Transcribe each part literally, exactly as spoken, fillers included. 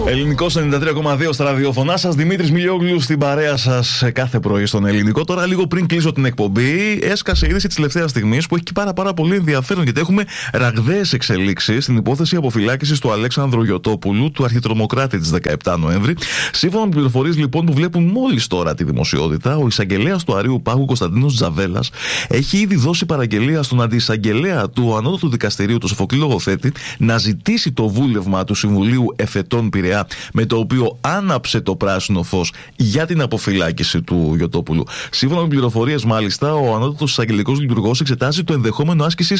Ελληνικός ενενήντα τρία κόμμα δύο στα ραδιοφωνά σας. Δημήτρης Μιλιόγλου στην παρέα σας κάθε πρωί στον Ελληνικό. Τώρα, λίγο πριν κλείσω την εκπομπή, έσκασε είδηση της τελευταίας στιγμής που έχει πάρα, πάρα πολύ ενδιαφέρον, γιατί έχουμε ραγδαίες εξελίξεις στην υπόθεση αποφυλάκησης του Αλέξανδρου Γιωτόπουλου, του αρχιτρομοκράτη της δεκαεπτά Νοέμβρη. Σύμφωνα με πληροφορίες λοιπόν που βλέπουν μόλις τώρα τη δημοσιότητα, ο εισαγγελέας του Αρείου Πάγου Κωνσταντίνος Τζαβέλας έχει ήδη δώσει παραγγελία στον αντιεισαγγελέα του Ανώτατου Δικαστηρίου, του Σοφοκλή Λογοθέτη, να ζητήσει το βούλευμα του Συμβουλίου Εφετών Πειραιά, με το οποίο άναψε το πράσινο φως για την αποφυλάκηση του Γιωτόπουλου. Σύμφωνα με πληροφορίες, μάλιστα, ο Ανώτατος Εισαγγελικός Λειτουργός εξετάζει το ενδεχόμενο άσκησης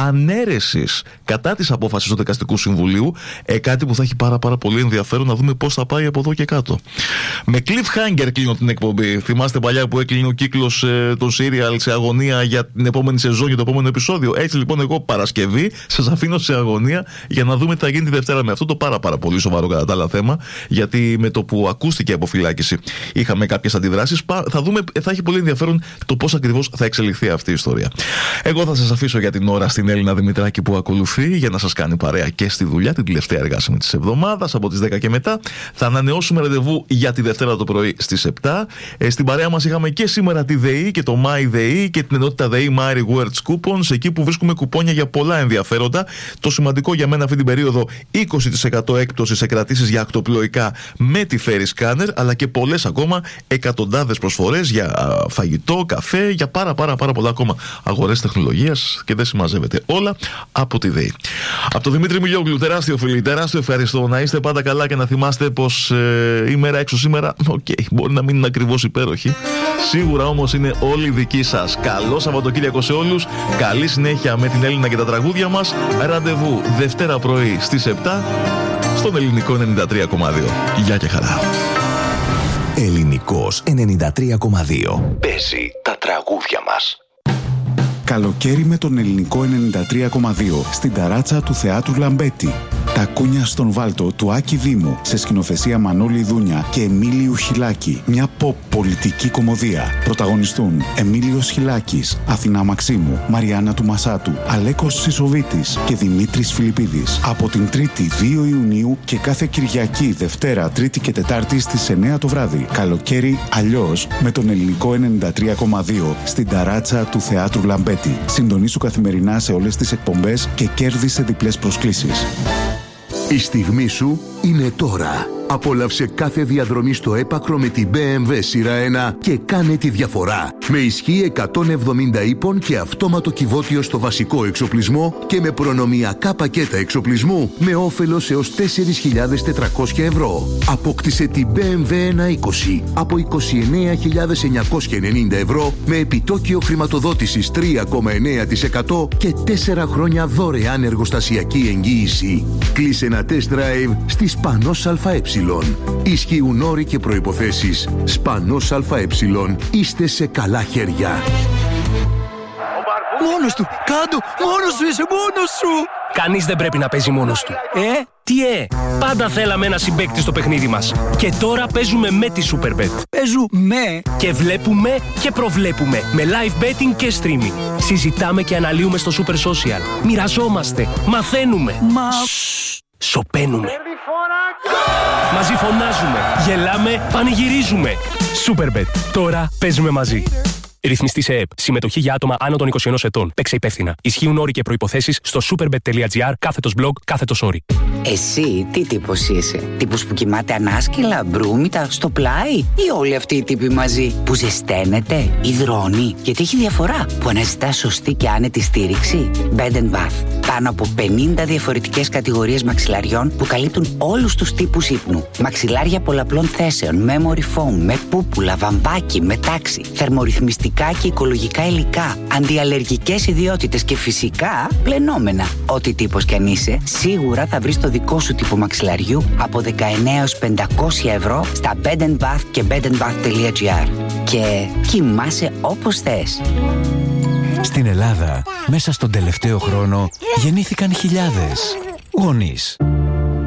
ανέρεσης κατά της απόφασης του Δικαστικού Συμβουλίου. Ε, κάτι που θα έχει πάρα, πάρα πολύ ενδιαφέρον να δούμε πώς θα πάει από εδώ και κάτω. Με cliffhanger κλείνω την εκπομπή. Θυμάστε παλιά που έκλεινε ο κύκλος ε, των serial σε αγωνία για την επόμενη σεζόν, για το επόμενο επεισόδιο? Έτσι λοιπόν, εγώ Παρασκευή σας αφήνω σε αγωνία για να δούμε τι θα γίνει τη Δευτέρα με αυτό το πάρα, πάρα πολύ σοβαρό κατά τα άλλα θέμα. Γιατί με το που ακούστηκε η αποφυλάκηση είχαμε κάποιες αντιδράσεις. Θα δούμε, θα έχει πολύ ενδιαφέρον το πώς ακριβώς θα εξελιχθεί αυτή η ιστορία. Εγώ θα σας αφήσω για την ώρα στην Έλληνα Δημητράκη που ακολουθεί, για να σας κάνει παρέα και στη δουλειά την τελευταία εργάσιμη της εβδομάδας από τις δέκα και μετά. Θα ανανεώσουμε ραντεβού για τη Δευτέρα το πρωί στις επτά. Ε, στην παρέα μας είχαμε και σήμερα τη ΔΕΗ και το MyDEI και την ενότητα ΔΕΗ My Rewards Coupons, εκεί που βρίσκουμε κουπόνια για πολλά ενδιαφέροντα. Το σημαντικό για μένα αυτή την περίοδο, είκοσι τοις εκατό έκπτωση σε κρατήσεις για ακτοπλοϊκά με τη Ferry Scanner, αλλά και πολλές ακόμα εκατοντάδες προσφορές για φαγητό, καφέ, για πάρα πάρα πάρα πολλά ακόμα αγορές τεχνολογίας, και δεν συμμαζεύεται όλα από τη ΔΕΗ. Από το Δημήτρη Μιλιόγλου, τεράστιο φίλοι, τεράστιο ευχαριστώ. Να είστε πάντα καλά και να θυμάστε πως ε, η μέρα έξω σήμερα, οκ, okay, μπορεί να μην είναι ακριβώς υπέροχη. Σίγουρα όμως είναι όλη δική σας. Καλό Σαββατοκύριακο σε όλους. Καλή συνέχεια με την Έλληνα και τα τραγούδια μας. Ραντεβού Δευτέρα πρωί στις επτά στον Ελληνικό ενενήντα τρία κόμμα δύο. Γεια και χαρά. Ελληνικός ενενήντα τρία κόμμα δύο. Παίζει τα τραγούδια μας. Καλοκαίρι με τον Ελληνικό ενενήντα τρία κόμμα δύο στην ταράτσα του Θεάτρου Λαμπέτη. Τα κούνια στον Βάλτο του Άκη Δήμου, σε σκηνοθεσία Μανώλη Δούνια και Εμίλιου Χιλάκη. Μια pop πολιτική κομμωδία. Πρωταγωνιστούν Εμίλιος Χιλάκης, Αθηνά Μαξίμου, Μαριάννα του Μασάτου, Αλέκος Σισοβίτης και Δημήτρης Φιλιππίδης. Από την Τρίτη δύο Ιουνίου και κάθε Κυριακή, Δευτέρα, Τρίτη και Τετάρτη στις εννιά το βράδυ. Καλοκαίρι αλλιώς με τον Ελληνικό ενενήντα τρία κόμμα δύο στην ταράτσα του Θεάτρου Λαμπέτη. Συντονίσου καθημερινά σε όλες τις εκπομπές και κέρδισε διπλές προσκλήσεις. Η στιγμή σου είναι τώρα. Απόλαυσε κάθε διαδρομή στο έπακρο με την μπι εμ ντάμπλιου σειρά ένα και κάνε τη διαφορά. Με ισχύ εκατόν εβδομήντα ύπων και αυτόματο κυβότιο στο βασικό εξοπλισμό και με προνομιακά πακέτα εξοπλισμού με όφελος έως τέσσερις χιλιάδες τετρακόσια ευρώ. Απόκτησε την μπι εμ ντάμπλιου εκατόν είκοσι από είκοσι εννέα χιλιάδες εννιακόσια ενενήντα ευρώ με επιτόκιο χρηματοδότησης τρία κόμμα εννέα τοις εκατό και τέσσερα χρόνια δωρεάν εργοστασιακή εγγύηση. Κλείσε ένα test drive στη Σπανός ΑΕ. Ισχύουν όροι και προϋποθέσεις. Σπανός ΑΕ. Είστε σε καλά χέρια. Μόνος του! Κάντο! Μόνος σου είσαι! Μόνος σου! Κανείς δεν πρέπει να παίζει μόνος του. Ε? Τι ε! Πάντα θέλαμε ένα συμπαίκτη στο παιχνίδι μας. Και τώρα παίζουμε με τη Superbet. Παίζουμε! Και βλέπουμε και προβλέπουμε. Με live betting και streaming. Συζητάμε και αναλύουμε στο Super Social. Μοιραζόμαστε. Μαθαίνουμε. Μα... Σοπαίνουμε. Μαζί φωνάζουμε, γελάμε, πανηγυρίζουμε. Superbet. Τώρα παίζουμε μαζί. Ρυθμιστή σε ΕΕΠ. Συμμετοχή για άτομα άνω των είκοσι ενός ετών. Παίξε υπεύθυνα. Ισχύουν όροι και προϋποθέσεις στο superbet.gr κάθετος blog κάθετος όροι. Εσύ τι τύπος είσαι? Τύπος που κοιμάται ανάσκελα, μπρούμητα, στο πλάι, ή όλοι αυτοί οι τύποι μαζί που ζεσταίνεται, υδρώνει? Γιατί έχει διαφορά που αναζητά σωστή και άνετη στήριξη. Bed and Bath. Πάνω από πενήντα διαφορετικές κατηγορίες μαξιλαριών που καλύπτουν όλους τους τύπους ύπνου. Μαξιλάρια πολλαπλών θέσεων, memory foam, με πούπουλα, βαμβάκι, με τάξη, θερμορυθμιστικά και οικολογικά υλικά, αντιαλλεργικές ιδιότητες και φυσικά πλενόμενα. Ό,τι τύπος κι αν είσαι, σίγουρα θα βρεις το δικό σου τύπο μαξιλαριού από δεκαεννέα έως πεντακόσια ευρώ στα Bed and Bath και bedandbath.gr. Και κοιμάσαι όπως θες. Στην Ελλάδα, μέσα στον τελευταίο χρόνο, γεννήθηκαν χιλιάδες γονείς.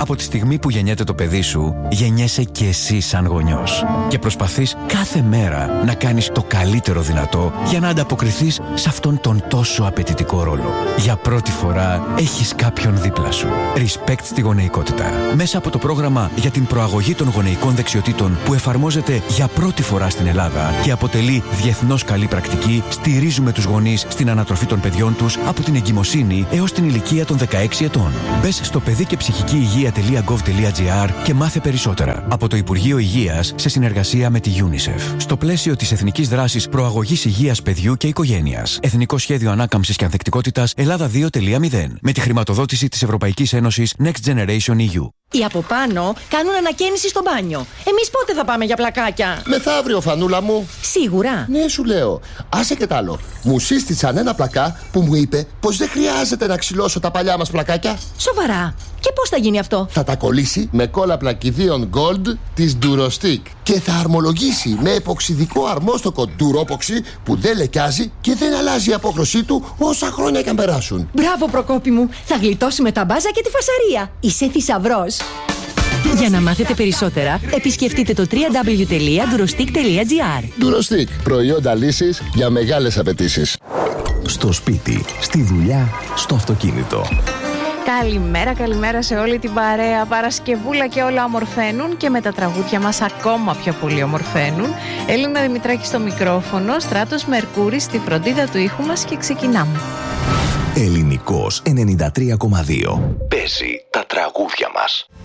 Από τη στιγμή που γεννιέται το παιδί σου, γεννιέσαι και εσύ σαν γονιός. Και προσπαθείς κάθε μέρα να κάνεις το καλύτερο δυνατό για να ανταποκριθείς σε αυτόν τον τόσο απαιτητικό ρόλο. Για πρώτη φορά έχεις κάποιον δίπλα σου. Respect στη γονεϊκότητα. Μέσα από το πρόγραμμα για την προαγωγή των γονεϊκών δεξιοτήτων που εφαρμόζεται για πρώτη φορά στην Ελλάδα και αποτελεί διεθνώς καλή πρακτική, στηρίζουμε τους γονείς στην ανατροφή των παιδιών τους από την εγκυμοσύνη έως την ηλικία των δεκαέξι ετών. Μπες στο παιδί και ψυχική υγεία τελεία gov τελεία gr και μάθε περισσότερα. Από το Υπουργείο Υγείας σε συνεργασία με τη UNICEF. Στο πλαίσιο της Εθνικής Δράσης Προαγωγής Υγείας Παιδιού και Οικογένειας. Εθνικό Σχέδιο Ανάκαμψης και Ανθεκτικότητας Ελλάδα δύο τελεία μηδέν. Με τη χρηματοδότηση της Ευρωπαϊκής Ένωσης Next Generation ι γιου. Οι από πάνω κάνουν ανακαίνιση στο μπάνιο. Εμείς πότε θα πάμε για πλακάκια? Μεθαύριο, Φανούλα μου. Σίγουρα? Ναι, σου λέω. Άσε και τ' άλλο. Μου σύστησαν ένα πλακά που μου είπε πως δεν χρειάζεται να ξυλώσω τα παλιά μας πλακάκια. Σοβαρά? Και πώς θα γίνει αυτό? Θα τα κολλήσει με κόλλα πλακιδίων Gold της Durostick και θα αρμολογήσει με εποξιδικό αρμόστοκο Duropoxy που δεν λεκιάζει και δεν αλλάζει η απόχρωσή του όσα χρόνια και αν περάσουν. Μπράβο, Προκόπη μου. Θα γλιτώσουμε τα μπάζα και τη φασαρία. Είσαι θησαυρός. Για να μάθετε περισσότερα, επισκεφτείτε το double-u double-u double-u τελεία durostick τελεία gr. Durostick. Προϊόντα λύσης για μεγάλες απαιτήσεις. Στο σπίτι, στη δουλειά, στο αυτοκίνητο. Καλημέρα, καλημέρα σε όλη την παρέα. Παρασκευούλα και όλα ομορφαίνουν και με τα τραγούδια μας ακόμα πιο πολύ ομορφαίνουν. Έλληνα Δημητράκη στο μικρόφωνο, Στράτος Μερκούρης στη φροντίδα του ήχου μας και ξεκινάμε. Ελληνικός ενενήντα τρία κόμμα δύο. Παίζει τα τραγούδια μας.